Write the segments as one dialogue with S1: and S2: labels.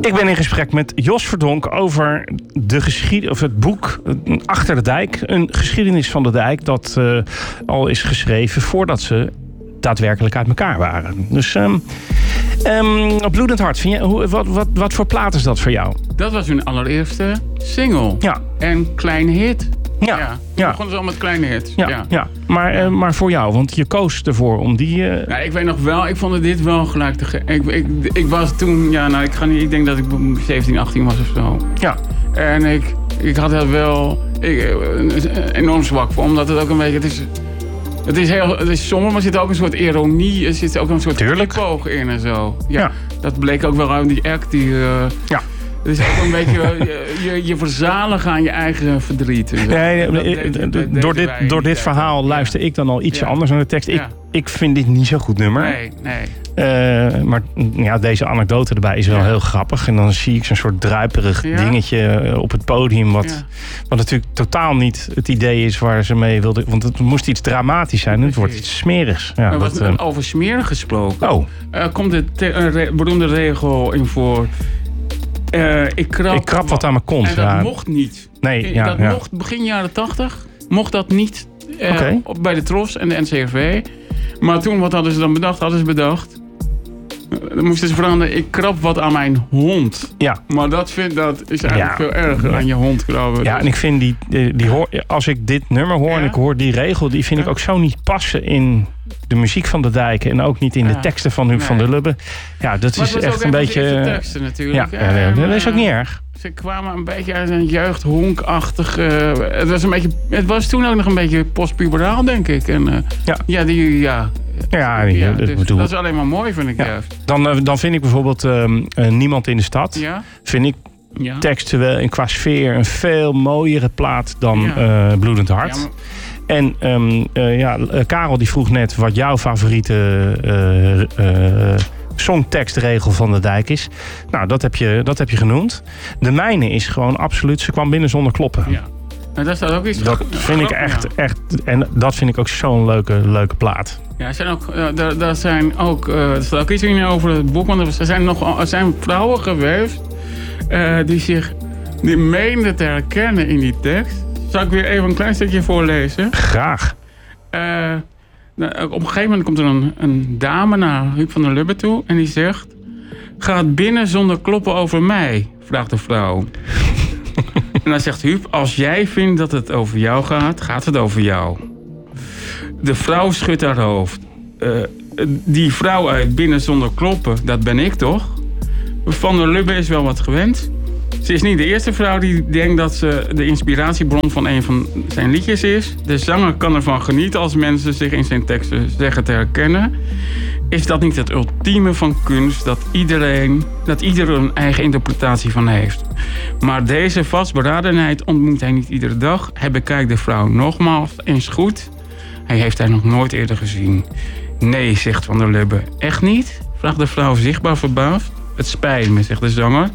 S1: Ik ben in gesprek met Jos Verdonk over de geschiedenis, of het boek Achter de Dijk. Een geschiedenis van de dijk dat al is geschreven voordat ze daadwerkelijk uit elkaar waren. Dus Bloedend Hart, vind je, wat voor plaat is dat voor jou?
S2: Dat was hun allereerste single.
S1: Ja.
S2: En kleine hit.
S1: Ja.
S2: We begonnen al met kleine hits.
S1: Ja. Maar voor jou, want je koos ervoor om die...
S2: Nou, ik weet nog wel, ik vond dit wel gelijk te gek. Ik was toen, ik denk dat ik 17, 18 was of zo.
S1: Ja.
S2: En ik had er wel enorm zwak voor, omdat het ook een beetje... Het is somber, maar er zit ook een soort ironie, er zit ook een soort knipoog in en zo. Ja. Dat bleek ook wel uit die act die... Het is ook een beetje je verzaligen aan je eigen verdriet.
S1: Door dit verhaal luister ik dan al ietsje anders naar de tekst. Ik vind dit niet zo'n goed nummer.
S2: Nee.
S1: Maar deze anekdote erbij is wel heel grappig. En dan zie ik zo'n soort druiperig dingetje op het podium. Wat natuurlijk totaal niet het idee is waar ze mee wilden. Want het moest iets dramatisch zijn. Het wordt iets smerigs. Ja,
S2: over smerig gesproken.
S1: Oh.
S2: Komt de beroemde regel in voor... Ik krab
S1: wat aan mijn kont.
S2: En dat mocht niet.
S1: Nee,
S2: mocht begin jaren 80. Mocht dat niet bij de TROS en de NCRV. Maar toen, wat hadden ze dan bedacht? Dan moesten ze veranderen. Ik krab wat aan mijn hond.
S1: Ja.
S2: Maar dat is eigenlijk veel erger aan je hond krabben.
S1: Ja, en ik vind als ik dit nummer hoor en ik hoor die regel, die vind ik ook zo niet passen in de muziek van de Dijken en ook niet in de teksten van Huub van der Lubbe. Ja, dat is echt een beetje...
S2: de teksten natuurlijk.
S1: Dat is ook niet erg.
S2: Ze kwamen een beetje uit een jeugdhonkachtig... Het was toen ook nog een beetje postpuberaal, denk ik. En, dat is alleen maar mooi, vind ik juist.
S1: Dan vind ik bijvoorbeeld Niemand in de Stad. Ja. Vind ik textueel en qua sfeer een veel mooiere plaat dan Bloedend Hart. Ja, En Karel die vroeg net wat jouw favoriete songtekstregel van de Dijk is. Nou, dat heb je genoemd. De mijne is gewoon absoluut, ze kwam binnen zonder kloppen. Ja.
S2: En daar staat ook iets.
S1: Dat vind ik echt. En dat vind ik ook zo'n leuke plaat.
S2: Ja, er staat ook iets in over het boek. Want er zijn vrouwen geweest die meenden te herkennen in die tekst. Zal ik weer even een klein stukje voorlezen?
S1: Graag.
S2: Op een gegeven moment komt er een dame naar Huub van der Lubbe toe en die zegt: gaat binnen zonder kloppen over mij? Vraagt de vrouw. En dan zegt Huub: als jij vindt dat het over jou gaat, gaat het over jou. De vrouw schudt haar hoofd. Die vrouw uit Binnen zonder kloppen, dat ben ik toch? Van der Lubbe is wel wat gewend. Ze is niet de eerste vrouw die denkt dat ze de inspiratiebron van een van zijn liedjes is. De zanger kan ervan genieten als mensen zich in zijn teksten zeggen te herkennen. Is dat niet het ultieme van kunst dat ieder een eigen interpretatie van heeft? Maar deze vastberadenheid ontmoet hij niet iedere dag. Hij bekijkt de vrouw nogmaals eens goed. Hij heeft haar nog nooit eerder gezien. Nee, zegt Van der Lubbe. Echt niet? Vraagt de vrouw zichtbaar verbaasd. Het spijt me, zegt de zanger.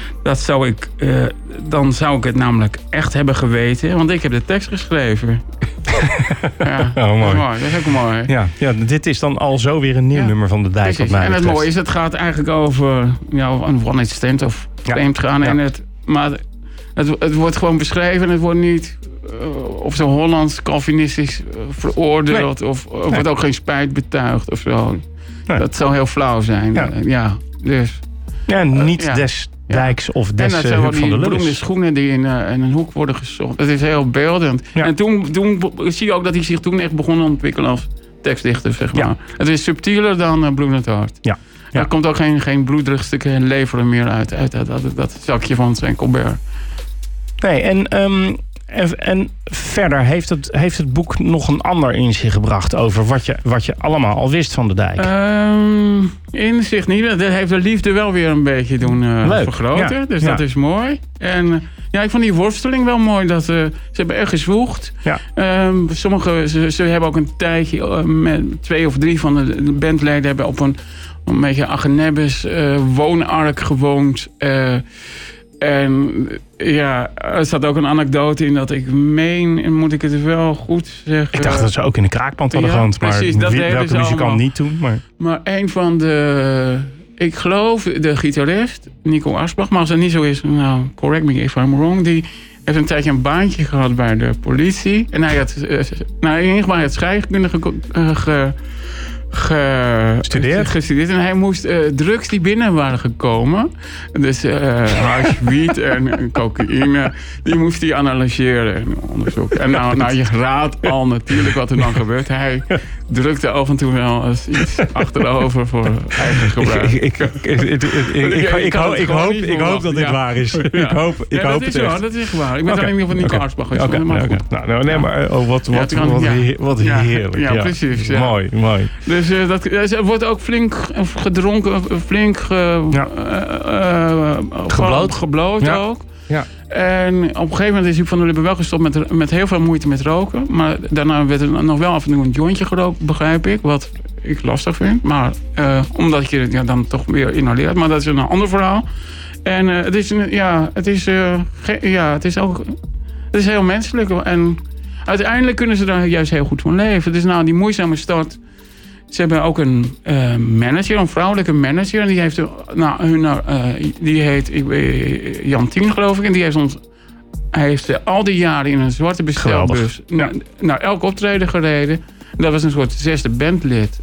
S2: Dan zou ik het namelijk echt hebben geweten, want ik heb de tekst geschreven.
S1: Mooi.
S2: Dat is ook mooi.
S1: Ja, dit is dan al zo weer een nieuw nummer van de Dijk.
S2: En het mooie is, het gaat eigenlijk over een one-night stand of vreemd gaan. Ja. Maar het wordt gewoon beschreven en het wordt niet of zo Hollands Calvinistisch veroordeeld. Nee. Of wordt ook geen spijt betuigd of zo. Nee. Dat zou heel flauw zijn. Dus.
S1: Ja, niet des Dijks of des Huub van der Lubbe.
S2: Die beroemde schoenen die in een hoek worden gezocht. Het is heel beeldend. Ja. En toen zie je ook dat hij zich toen echt begon te ontwikkelen als tekstdichter, zeg maar. Ja. Het is subtieler dan Bloedend Hart. Ja. Er komt ook geen bloederig stukje leveren meer uit dat zakje van Sven Colbert. Nee,
S1: en verder heeft het boek nog een ander inzicht gebracht over wat je allemaal al wist van de Dijk?
S2: Inzicht niet. Dat heeft de liefde wel weer een beetje doen vergroten. Ja, dus dat is mooi. En ik vond die worsteling wel mooi. Dat ze hebben echt gezwoegd. Ja. Ze hebben ook een tijdje met 2 of 3 van de bandleden hebben op een beetje Agenebbes woonark gewoond. En er staat ook een anecdote in dat ik meen, moet ik het wel goed zeggen?
S1: Ik dacht dat ze ook in de kraakpand hadden gewoond, maar
S2: precies,
S1: welke muzikant niet toen.
S2: Maar een van de ik geloof de gitarist, Nico Asbach, maar als dat niet zo is, nou, correct me if I'm wrong, die heeft een tijdje een baantje gehad bij de politie. En hij had, in ieder geval had scheikunde gestudeerd. En hij moest drugs die binnen waren gekomen, dus hash, wiet en cocaïne, die moest hij analyseren en onderzoeken. En nou, je raadt al natuurlijk wat er dan gebeurt. Hij drukte af en toe wel eens iets achterover voor eigen gebruik.
S1: Ik hoop dat dit waar is. Ik hoop het echt.
S2: Dat is echt waar. Ik ben alleen niet van Nico Asbach.
S1: Wat heerlijk.
S2: Ja, precies. Ja.
S1: Mooi.
S2: Dus er wordt ook flink gedronken, flink gebloot ook.
S1: Ja.
S2: En op een gegeven moment is Huub van der Lubbe wel gestopt met heel veel moeite met roken. Maar daarna werd er nog wel af en toe een jointje gerookt, begrijp ik. Wat ik lastig vind. Maar omdat je het dan toch weer inhaleert. Maar dat is een ander verhaal. En het is heel menselijk. En uiteindelijk kunnen ze daar juist heel goed van leven. Dus die moeizame start. Ze hebben ook een manager, een vrouwelijke manager. En die heeft die heet Jan Tien, geloof ik. En hij heeft al die jaren in een zwarte bestelbus naar elk optreden gereden. En dat was een soort 6e bandlid.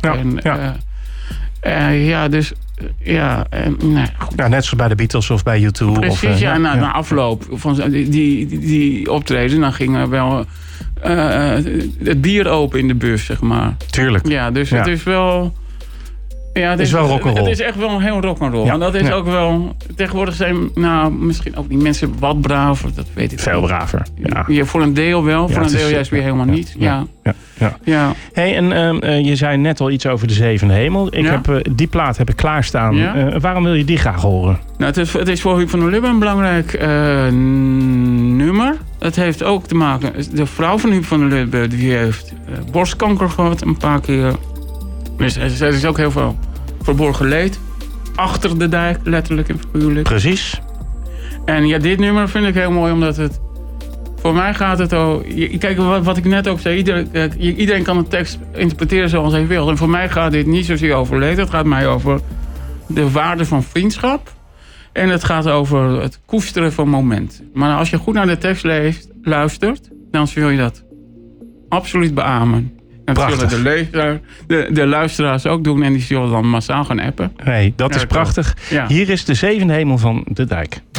S1: Net zoals bij de Beatles of bij U2.
S2: Precies, na afloop van die optreden, dan ging wel het bier open in de bus, zeg maar.
S1: Tuurlijk.
S2: Ja, dus het is wel... Ja, het is
S1: wel rock'n'roll.
S2: Het is echt wel heel rock'n'roll. Ja. En dat is ook wel... Tegenwoordig zijn misschien ook niet mensen wat braver. Dat weet ik
S1: veel niet. Braver, ja.
S2: Ja. Voor een deel wel, voor een deel juist weer helemaal niet. Ja.
S1: Hey, en je zei net al iets over de Zevende Hemel. Die plaat heb ik klaarstaan. Ja. Waarom wil je die graag horen?
S2: Nou, het is voor Huub van der Lubbe een belangrijk nummer. Het heeft ook te maken... De vrouw van Huub van der Lubbe die heeft borstkanker gehad een paar keer. Dus er is ook heel veel verborgen leed. Achter de dijk, letterlijk en figuurlijk.
S1: Precies.
S2: En dit nummer vind ik heel mooi, omdat het... Voor mij gaat het al... Kijk, wat ik net ook zei. Iedereen kan een tekst interpreteren zoals hij wil. En voor mij gaat dit niet zozeer over leed. Het gaat mij over de waarde van vriendschap. En het gaat over het koesteren van momenten. Maar als je goed naar de tekst luistert, dan zul je dat absoluut beamen. En dat zullen de luisteraars ook doen. En die zullen dan massaal gaan appen.
S1: Hey, dat is prachtig. Ja. Hier is de Zevende Hemel van de Dijk.